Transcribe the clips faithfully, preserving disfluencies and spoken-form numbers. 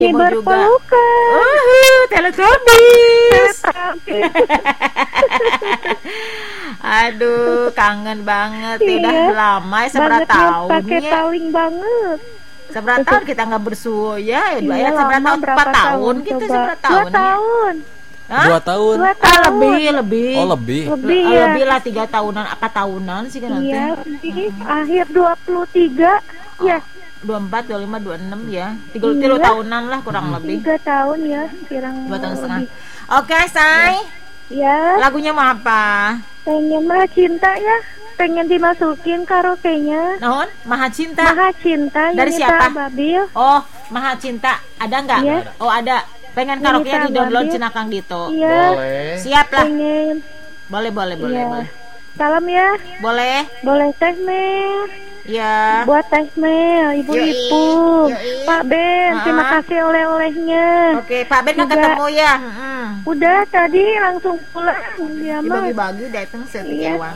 Ibu juga. Berpelukan. Uh, Teletubbies. Aduh, kangen banget. Iya. Udah lama ya, seberapa Banget ya, tahun pakai ya. taling banget. Seberapa tahun kita nggak bersuah ya? Iya, Ya, seberapa lama, tahun? berapa Empat tahun tahun kita coba? seberapa Dua tahun? ya? tahun. Hah? Dua tahun. Dua Ah, tahun. lebih, lebih. Oh lebih. Lebih Eh, ya. Lebih lah tiga tahunan, apa tahunan sih kan nanti? Iya, sih. Akhir dua puluh tiga. Ya, dua puluh empat, dua puluh lima, dua puluh enam ya. tiga puluh Iya. tahunan lah kurang lebih. tiga tahun ya, kurang Dua tahun setengah. lebih. Oke, Say. Ya, Lagunya mau apa? pengen Maha Cinta ya. Pengen dimasukin karaoke-nya. Naon? Maha Cinta. Maha Cinta Dari Yunita siapa? Babil. Oh, Maha Cinta. Ada nggak? Iya. Oh, ada. Pengen Yunita karaoke di download Babil. Cenakang Dito. Iya. Boleh. Siap lah. Pengen. Boleh, boleh, boleh, Iya. boleh. Salam ya. Boleh. Boleh teh Mel. Ya. Buat teh Mel, ibu-ibu. Yoi. Pak Ben, Ah. terima kasih oleh-olehnya. Oke, Pak Ben nggak Juga. ketemu ya? Mm-mm. Udah tadi langsung pulang dia mah. Dibagi-bagi datang setik Iya. ewang.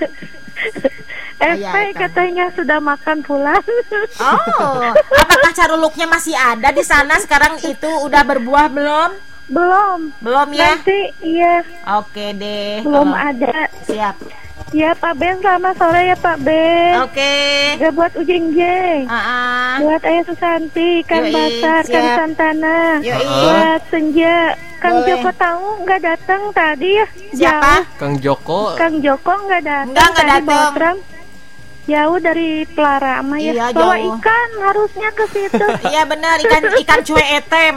F Iya, P Kang. katanya sudah makan pulang. Oh, apakah caruluknya masih ada di sana sekarang? Itu udah berbuah belum? Belum. Belum ya? Nanti iya, Oke deh. belum kalau- ada. Siap. Ya Pak Ben, selamat sore ya Pak Ben. Oke. Gak buat Ujing Jeng. Ah, ah. Buat Ayah Susanti, Kang Yoi, Basar, Kang siap. Santana. Yoi. Buat Senja. Kang Boleh. Joko tahu nggak datang tadi ya? Siapa? Kang Joko. Kang Joko nggak datang Enggak, nggak tadi bawa datang. tram. Jauh dari Pelarama ya. Iya, Bawa jauh. ikan harusnya ke situ. Iya benar, ikan ikan cuek etem.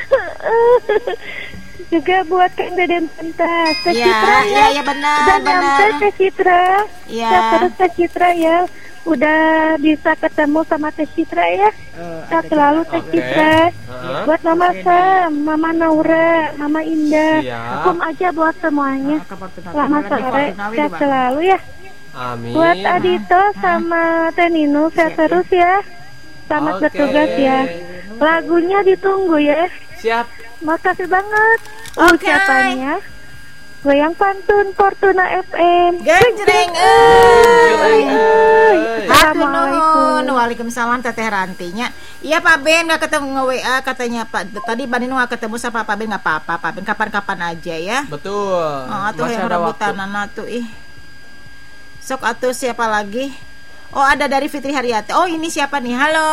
Juga buat Kang Deden Pentas. Teh Iya, Citra iya, ya. iya benar, Udah benar. nyampe Teh Citra. Iya. Sehat terus Teh Citra ya. Udah bisa ketemu sama Teh Citra ya. Sehat selalu Teh Oke. Citra. Heeh. Buat Mama Sam, Mama Naura, Mama Indah. Siap. Hukum aja buat semuanya. Selamat sore, sehat selalu ya. Amin. Buat Adito sama Teh Nino, sehat terus ya. Selamat Oke. bertugas ya. Lagunya ditunggu ya. Siap. Makasih banget. Oke. Ucapannya Goyang Pantun Fortuna F M. Genjreng Genjreng, euy. euy. Hatur nuhun. Assalamualaikum. Waalaikumsalam Teteh Rantinya. Iya Pak Ben nggak ketemu nge-W A katanya Pak. Tadi Bandino nggak ketemu sama Pak Ben nggak apa-apa. Pak Ben kapan-kapan aja ya. Betul. Oh, atuh Masih yang ada rebutan waktu. anak tuh ih. Sok atuh siapa lagi? Oh, ada dari Fitri Haryati. Oh, ini siapa nih? Halo.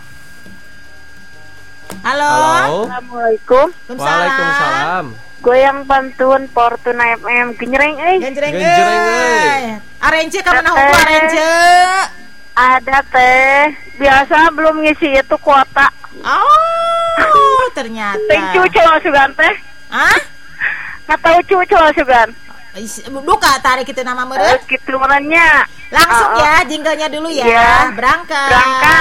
Halo. Halo. Assalamualaikum. Waalaikumsalam. Goyang Pantun Fortuna F M. Genjreng eh. Genjreng Genjreng, euy. euy. Arence ka mana Teteh. hukum arence? Ada teh. Biasa belum ngisi itu kuota. Oh, ternyata. Teh cucu sugan teh. Hah? Nggak tahu cucu sugan. Is- Duka tarik itu nama Eh, meureun. gitu menanya. Langsung Oh, ya, jinglenya dulu ya. Iya. Berangkat. Berangkat.